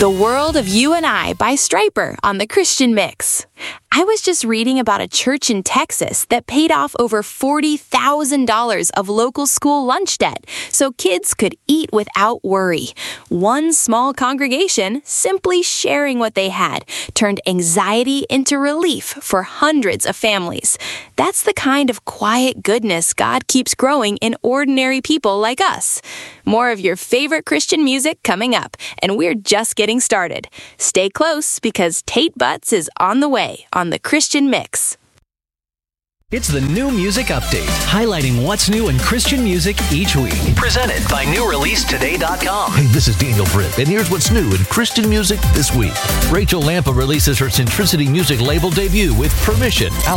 The World of You and I by Stryper on the Christian Mix. I was just reading about a church in Texas that paid off over $40,000 of local school lunch debt so kids could eat without worry. One small congregation, simply sharing what they had, turned anxiety into relief for hundreds of families. That's the kind of quiet goodness God keeps growing in ordinary people like us. More of your favorite Christian music coming up, and we're just getting started. Stay close because Tate Butts is on the way on the Christian Mix. It's the New Music Update, highlighting what's new in Christian music each week. Presented by NewReleaseToday.com. Hey, this is Daniel Britt, and here's what's new in Christian music this week. Rachel Lampa releases her Centricity Music label debut with Permission.